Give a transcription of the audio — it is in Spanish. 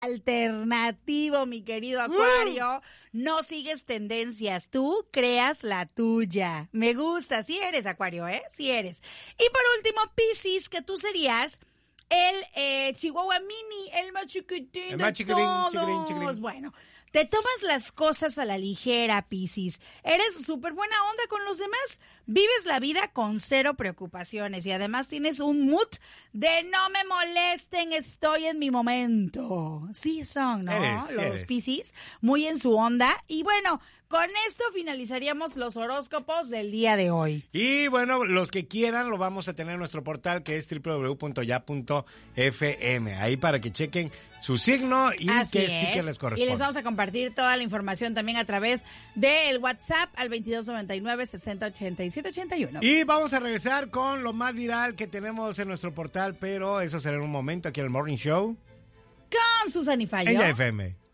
alternativo, mi querido Acuario. No sigues tendencias, tú creas la tuya. Me gusta, sí eres Acuario, sí eres. Y por último, Piscis, que tú serías el Chihuahua Mini, el más chiquitín de todos. Bueno, te tomas las cosas a la ligera, Piscis. Eres súper buena onda con los demás. Vives la vida con cero preocupaciones y además tienes un mood de no me molesten, estoy en mi momento. Sí son, ¿no? Los Piscis, muy en su onda. Y bueno, con esto finalizaríamos los horóscopos del día de hoy. Y bueno, los que quieran lo vamos a tener en nuestro portal que es www.ya.fm. Ahí para que chequen su signo y qué sticker les corresponde. Y les vamos a compartir toda la información también a través del WhatsApp al 2299-608781. Y vamos a regresar con lo más viral que tenemos en nuestro portal, pero eso será en un momento aquí en el Morning Show. Con Susana y Fallo. En Ya FM.